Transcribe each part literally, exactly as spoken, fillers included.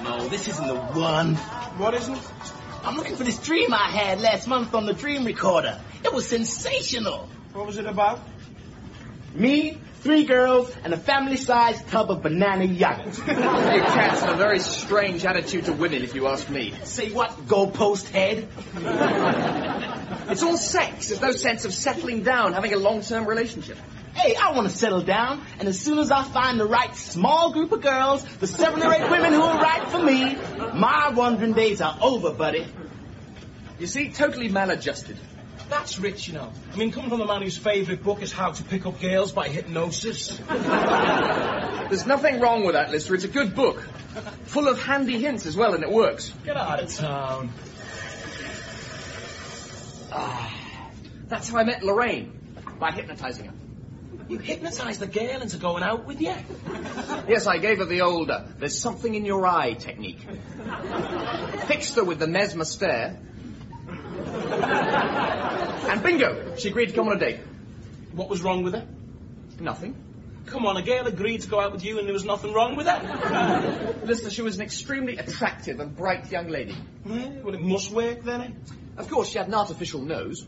no, this isn't the one. What isn't? I'm looking for this dream I had last month on the dream recorder. It was sensational. What was it about? Me, three girls, and a family-sized tub of banana yogurt. You cats have a very strange attitude to women, if you ask me. Say what, goalpost head? It's all sex. There's no sense of settling down, having a long-term relationship. Hey, I want to settle down, and as soon as I find the right small group of girls, the seven or eight women who are right for me, my wandering days are over, buddy. You see, totally maladjusted. That's rich, you know. I mean, coming from a man whose favourite book is How to Pick Up Girls by Hypnosis. There's nothing wrong with that, Lister. It's a good book. Full of handy hints as well, and it works. Get out of town. Ah, that's how I met Lorraine, by hypnotising her. You hypnotised the girl into going out with you? Yes, I gave her the old, uh, there's something in your eye technique. Fixed her with the mesmer stare. And bingo, she agreed to come on a date. What was wrong with her? Nothing. Come on, a girl agreed to go out with you and there was nothing wrong with her? Listen, she was an extremely attractive and bright young lady. Yeah, well, it must work then, eh? Of course, she had an artificial nose.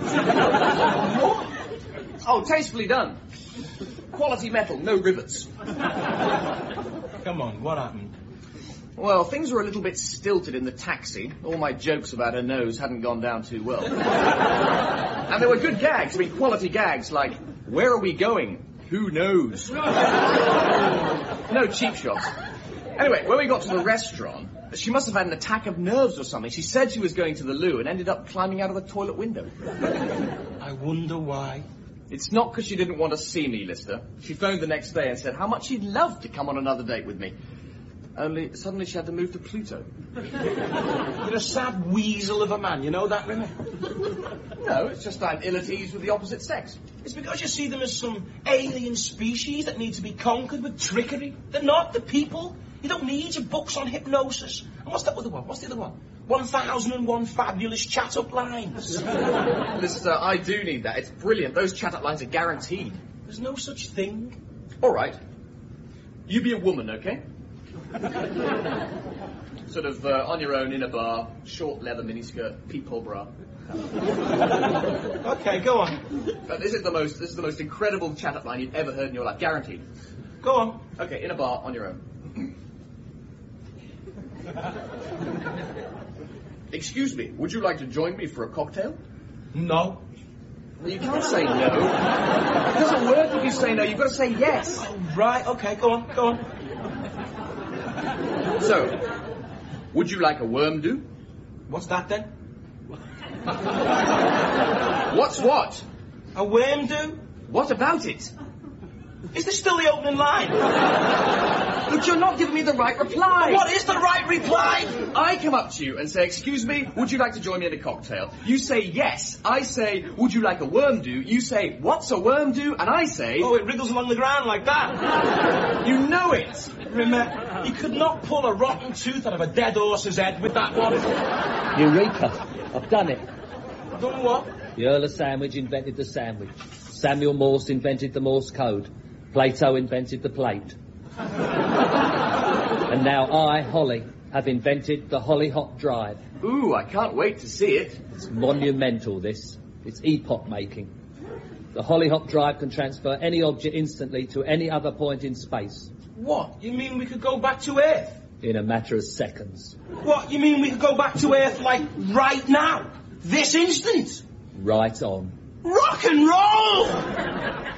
Oh, tastefully done. Quality metal, no rivets. Come on, what happened? Well, things were a little bit stilted in the taxi. All my jokes about her nose hadn't gone down too well. And there were good gags, I mean, quality gags, like, where are we going? Who knows? No cheap shots. Anyway, when we got to the restaurant, she must have had an attack of nerves or something. She said she was going to the loo and ended up climbing out of the toilet window. I wonder why. It's not because she didn't want to see me, Lister. She phoned the next day and said how much she'd love to come on another date with me. Only suddenly she had to move to Pluto. You're a sad weasel of a man, you know that, Rimmer? No, it's just I'm ill at ease with the opposite sex. It's because you see them as some alien species that need to be conquered with trickery. They're not the people. You don't need your books on hypnosis. And what's that other one? What's the other one? one thousand and one fabulous chat-up lines. Lister, I do need that. It's brilliant. Those chat-up lines are guaranteed. There's no such thing. All right. You be a woman, okay? Sort of uh, on your own in a bar, short leather miniskirt, peephole bra. Okay, go on. Uh, this is the most this is the most incredible chat-up line you've ever heard in your life, guaranteed. Go on. Okay, in a bar, on your own. Excuse me, would you like to join me for a cocktail? No. Well, you can't say no. It doesn't work if you say no. You've got to say yes. Oh, right, okay, go on, go on. So, would you like a worm do? What's that then? What's what? A worm do? What about it? Is this still the opening line? But you're not giving me the right reply. What is the right reply? I come up to you and say, excuse me, would you like to join me in a cocktail? You say yes. I say, would you like a worm do? You say, what's a worm do? And I say... Oh, it wriggles along the ground like that. You know it. Remember, you could not pull a rotten tooth out of a dead horse's head with that one. Eureka. I've done it. Done what? The Earl of Sandwich invented the sandwich. Samuel Morse invented the Morse code. Plato invented the plate. And now I, Holly, have invented the Hollyhock Drive. Ooh, I can't wait to see it. It's monumental, this. It's epoch-making. The Hollyhock Drive can transfer any object instantly to any other point in space. What? You mean we could go back to Earth? In a matter of seconds. What? You mean we could go back to Earth, like, right now? This instant? Right on. Rock and roll!